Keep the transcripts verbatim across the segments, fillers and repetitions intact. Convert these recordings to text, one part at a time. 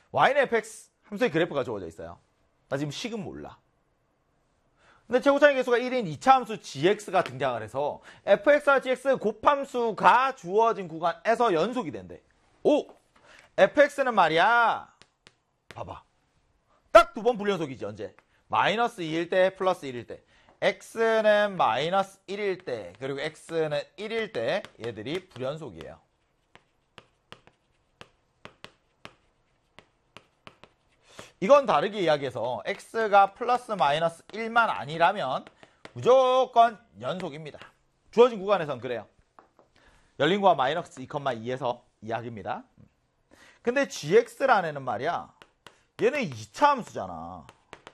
y는 fx 함수의 그래프가 주어져 있어요. 나 지금 식은 몰라. 근데 최고차이 계수가 일인 이 차 함수 gx가 등장을 해서 fx와 gx 곱함수가 주어진 구간에서 연속이 된대. 오! fx는 말이야. 봐봐. 딱 두 번 불연속이지, 언제? 마이너스 이일 때, 플러스 일일 때. x는 마이너스 일일 때, 그리고 x는 일일 때 얘들이 불연속이에요. 이건 다르게 이야기해서 x가 플러스 마이너스 일만 아니라면 무조건 연속입니다. 주어진 구간에선 그래요. 열린 구간 마이너스 이, 이에서 이야기입니다. 근데 gx라는 애는 말이야. 얘는 이 차 함수잖아.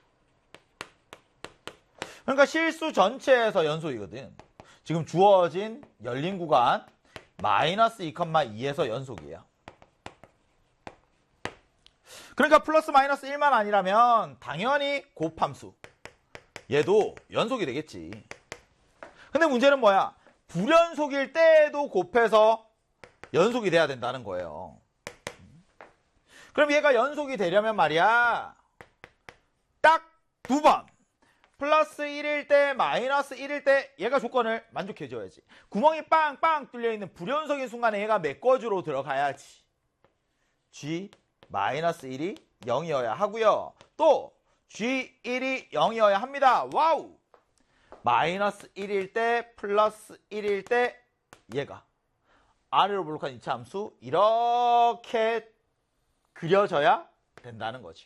그러니까 실수 전체에서 연속이거든. 지금 주어진 열린 구간 마이너스 이, 이에서 연속이에요. 그러니까 플러스 마이너스 일만 아니라면 당연히 곱함수. 얘도 연속이 되겠지. 근데 문제는 뭐야? 불연속일 때도 곱해서 연속이 돼야 된다는 거예요. 그럼 얘가 연속이 되려면 말이야. 딱 두 번. 플러스 일일 때, 마이너스 일일 때 얘가 조건을 만족해줘야지. 구멍이 빵빵 뚫려있는 불연속인 순간에 얘가 메꿔주로 들어가야지. G 마이너스 일이 영이어야 하고요. 또 지 일이 영이어야 합니다. 와우! 마이너스 일일 때, 플러스 일일 때 얘가 아래로 볼록한 이 차 함수 이렇게 그려져야 된다는 거죠.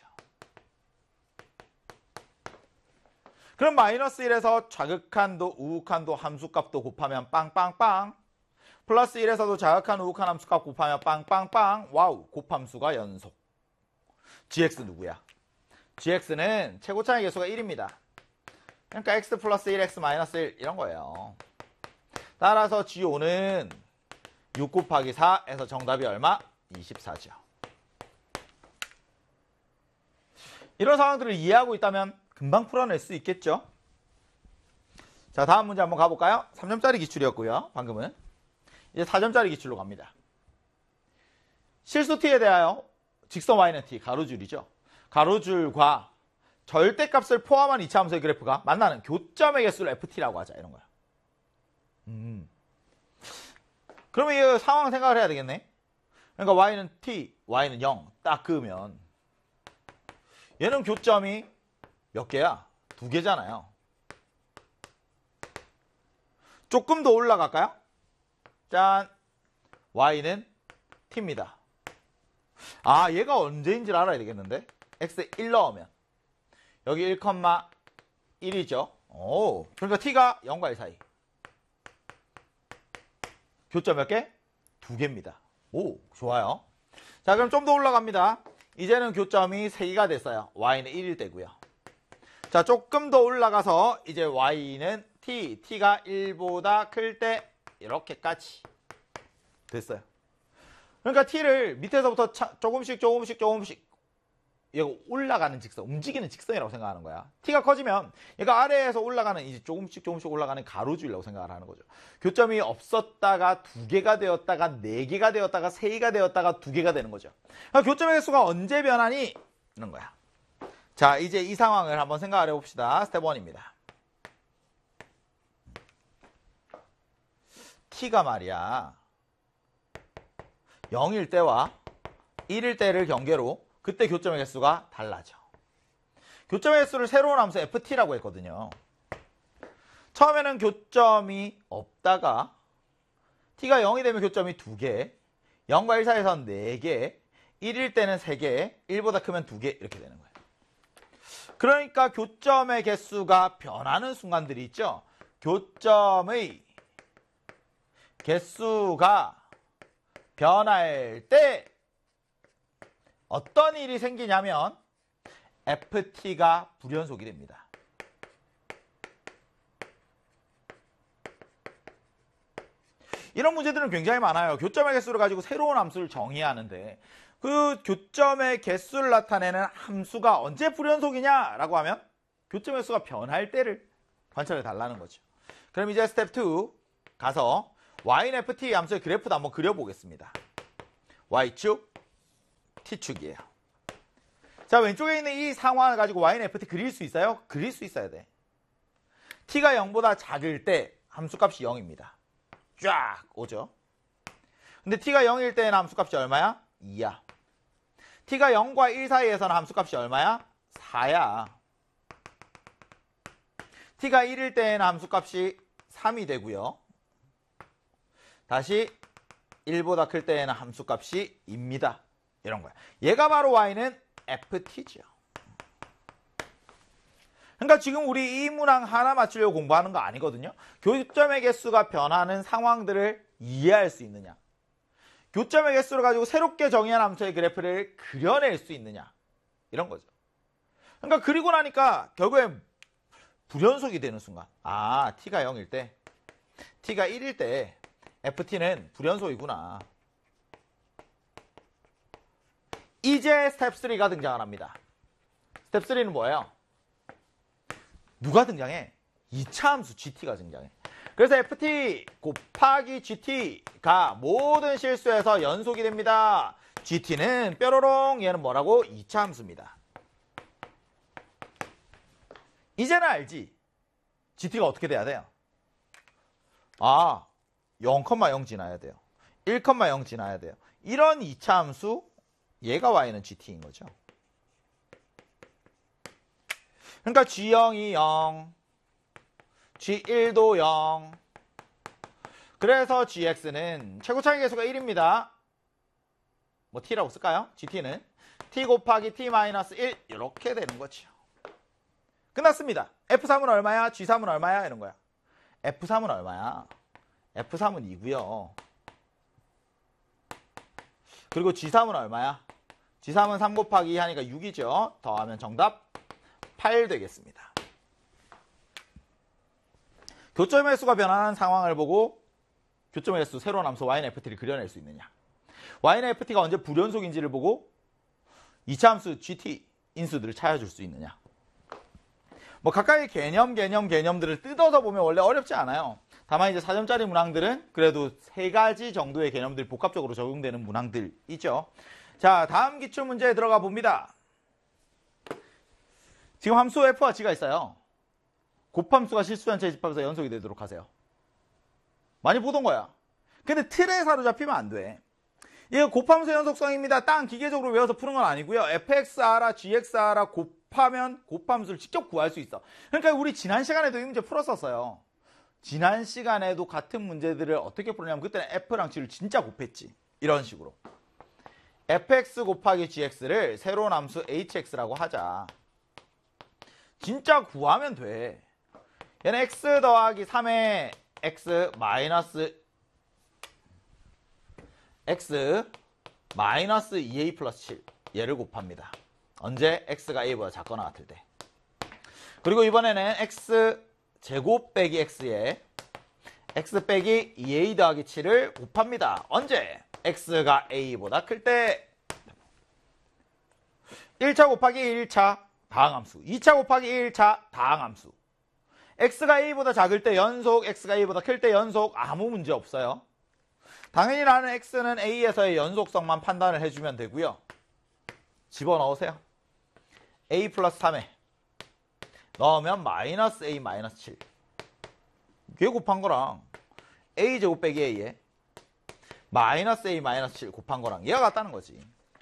그럼 마이너스 일에서 자극한도, 우극한도, 함수값도 곱하면 빵빵빵. 플러스 일에서도 자극한, 우극한 함수값 곱하면 빵빵빵. 와우, 곱함수가 연속. gx 누구야? gx는 최고차의 계수가 일입니다. 그러니까 x 플러스 일, x 마이너스 일 이런 거예요. 따라서 지오는 육 곱하기 사에서 정답이 얼마? 이십사죠. 이런 상황들을 이해하고 있다면 금방 풀어낼 수 있겠죠? 자, 다음 문제 한번 가볼까요? 삼 점짜리 기출이었고요. 방금은. 이제 사 점짜리 기출로 갑니다. 실수 t에 대하여 직선 y는 t, 가로줄이죠. 가로줄과 절대값을 포함한 이 차 함수의 그래프가 만나는 교점의 개수를 ft라고 하자. 이런 거야. 음. 그러면 이 상황 생각을 해야 되겠네. 그러니까 y는 t, y는 영 딱 그으면 얘는 교점이 몇 개야? 두 개잖아요. 조금 더 올라갈까요? 짠! y는 t입니다. 아, 얘가 언제인지를 알아야 되겠는데? x에 일 넣으면 여기 일, 일이죠. 오, 그러니까 t가 영과 일 사이. 교점 몇 개? 두 개입니다. 오, 좋아요. 자, 그럼 좀 더 올라갑니다. 이제는 교점이 세 개가 됐어요. y는 일일 때고요. 자, 조금 더 올라가서 이제 y는 t, t가 일보다 클 때 이렇게까지 됐어요. 그러니까 t를 밑에서부터 차, 조금씩 조금씩 조금씩 얘가 올라가는 직선, 움직이는 직선이라고 생각하는 거야. t가 커지면 얘가 아래에서 올라가는 이제 조금씩 조금씩 올라가는 가로줄이라고 생각을 하는 거죠. 교점이 없었다가 두 개가 되었다가 네 개가 되었다가 세 개가 되었다가 두 개가 되는 거죠. 그러니까 교점의 개수가 언제 변하니? 이런 거야. 자, 이제 이 상황을 한번 생각을 해봅시다. 스텝 일입니다. t가 말이야 영일 때와 일일 때를 경계로 그때 교점의 개수가 달라져. 교점의 개수를 새로운 함수 ft라고 했거든요. 처음에는 교점이 없다가 t가 영이 되면 교점이 두 개, 영과 일 사이에서는 네 개, 일일 때는 세 개, 일보다 크면 두 개 이렇게 되는 거예요. 그러니까 교점의 개수가 변하는 순간들이 있죠. 교점의 개수가 변할 때 어떤 일이 생기냐면 ft가 불연속이 됩니다. 이런 문제들은 굉장히 많아요. 교점의 개수를 가지고 새로운 함수를 정의하는데 그 교점의 개수를 나타내는 함수가 언제 불연속이냐 라고 하면 교점의 개수가 변할 때를 관찰해 달라는 거죠. 그럼 이제 스텝 이 가서 y는 ft 함수의 그래프도 한번 그려보겠습니다. y축, t축이에요. 자, 왼쪽에 있는 이 상황을 가지고 y는 에프티 그릴 수 있어요? 그릴 수 있어야 돼. t가 영보다 작을 때 함수값이 영입니다. 쫙 오죠. 근데 t가 영일 때는 함수값이 얼마야? 이야. t가 영과 일 사이에서는 함수값이 얼마야? 사야. t가 일일 때는 함수값이 삼이 되고요. 다시 일보다 클 때에는 함수값이 이입니다. 이런 거야. 얘가 바로 y는 에프티죠. 그러니까 지금 우리 이 문항 하나 맞추려고 공부하는 거 아니거든요. 교점의 개수가 변하는 상황들을 이해할 수 있느냐, 교점의 개수를 가지고 새롭게 정의한 함수의 그래프를 그려낼 수 있느냐, 이런 거죠. 그러니까 그리고 나니까 결국엔 불연속이 되는 순간, 아, t가 영일 때, t가 일일 때 에프티는 불연속이구나. 이제 스텝 삼가 등장을 합니다. 스텝 삼는 뭐예요? 누가 등장해? 이 차 함수 지티가 등장해. 그래서 에프티 곱하기 지티가 모든 실수에서 연속이 됩니다. 지티는 뾰로롱, 얘는 뭐라고? 이 차 함수입니다. 이제는 알지? 지티가 어떻게 돼야 돼요? 아, 영 콤마 영 지나야 돼요. 일 콤마 영 지나야 돼요. 이런 이 차 함수, 얘가 y는 지티인 거죠. 그러니까 지 영이 영, 지 일도 영. 그래서 지엑스는 최고차의 개수가 일입니다. 뭐 t라고 쓸까요? 지티는 t 곱하기 t 마이너스 일, 이렇게 되는 거죠. 끝났습니다. 에프 삼은 얼마야? 지 삼은 얼마야? 이런 거야. 에프 삼은 얼마야? 에프 삼은 이고요. 그리고 지 삼은 얼마야? 지 삼은 삼 곱하기 이 하니까 육이죠. 더하면 정답 팔 되겠습니다. 교점의 수가 변하는 상황을 보고 교점의 수 새로운 함수 y는 에프티를 그려낼 수 있느냐, y는 에프티가 언제 불연속인지를 보고 이 차 함수 지티 인수들을 찾아줄 수 있느냐. 뭐 가까이 개념 개념 개념들을 뜯어서 보면 원래 어렵지 않아요. 다만 이제 사 점짜리 문항들은 그래도 세 가지 정도의 개념들이 복합적으로 적용되는 문항들이죠. 자, 다음 기출문제에 들어가 봅니다. 지금 함수 f와 g가 있어요. 곱함수가 실수전체의 집합에서 연속이 되도록 하세요. 많이 보던 거야. 근데 틀에 사로잡히면 안 돼. 이거 곱함수의 연속성입니다. 딱 기계적으로 외워서 푸는 건 아니고요. 에프엑스 알아, 지엑스 알아 곱하면 곱함수를 직접 구할 수 있어. 그러니까 우리 지난 시간에도 이 문제 풀었었어요. 지난 시간에도 같은 문제들을 어떻게 풀었냐면 그때는 f랑 g를 진짜 곱했지. 이런 식으로. 에프엑스 곱하기 지엑스를 새로운 함수 에이치엑스라고 하자. 진짜 구하면 돼. 얘는 x 더하기 삼에 x 마이너스 x 마이너스 이 에이 플러스 칠, 얘를 곱합니다. 언제? x가 a보다 작거나 같을 때. 그리고 이번에는 x 제곱 빼기 x에 x 빼기 이 에이 더하기 칠을 곱합니다. 언제? x가 a보다 클 때. 일 차 곱하기 일 차 다항함수, 이 차 곱하기 일 차 다항함수. x가 a보다 작을 때 연속, x가 a보다 클 때 연속, 아무 문제 없어요. 당연히 나는 x는 a에서의 연속성만 판단을 해주면 되고요. 집어넣으세요. a 플러스 삼에 넣으면 마이너스 a 마이너스 칠. 이게 곱한 거랑 a 제곱 빼기 a에 마이너스 a 마이너스 칠 곱한 거랑 얘가 같다는 거지.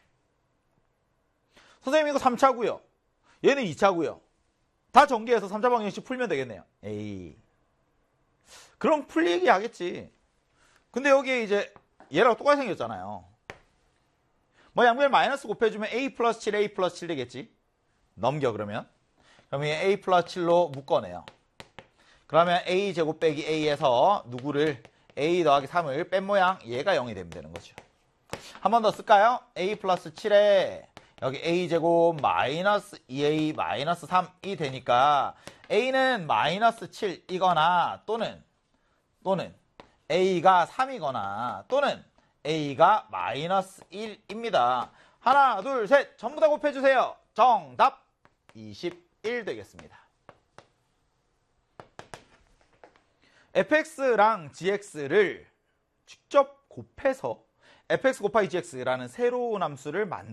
선생님 이거 삼 차고요. 얘는 이 차고요. 다 전개해서 삼 차 방정식 풀면 되겠네요. 에이. 그럼 풀리기 하겠지. 근데 여기에 이제 얘랑 똑같이 생겼잖아요. 뭐 양변 마이너스 곱해주면 a 플러스 칠, a 플러스 칠 되겠지. 넘겨 그러면. 그러면 a 플러스 칠로 묶어내요. 그러면 a 제곱 빼기 a에서 누구를 a 더하기 삼을 뺀 모양, 얘가 영이 되면 되는 거죠. 한 번 더 쓸까요? a 플러스 칠에 여기 a 제곱 마이너스 이 에이 마이너스 삼이 되니까 a는 마이너스 칠이거나 또는 또는 a가 삼이거나 또는 a가 마이너스 일입니다. 하나, 둘, 셋 전부 다 곱해주세요. 정답 이십일 되겠습니다. fx랑 gx를 직접 곱해서 fx 곱하기 gx라는 새로운 함수를 만들